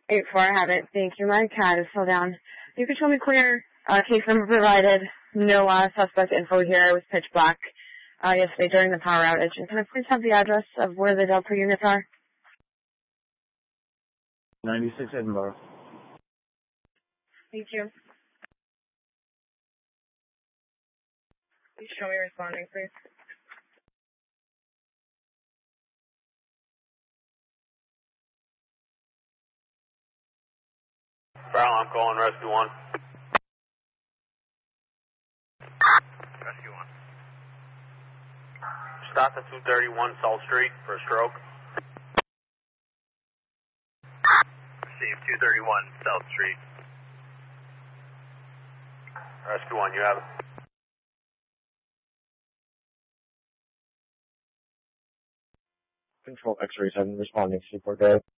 8-4, I have it. Thank you. My cat is still down. You can show me clear. Case number provided. No suspect info here. It was pitch black yesterday during the power outage. And can I please have the address of where the Delta units are? 96 Edinburgh. Thank you. Please show me responding, please. Farrell, I'm calling Rescue 1. Rescue 1. Stop at 231 South Street for a stroke. Received 231 South Street. Rescue 1, you have it. Control X-ray 7 responding to support guide.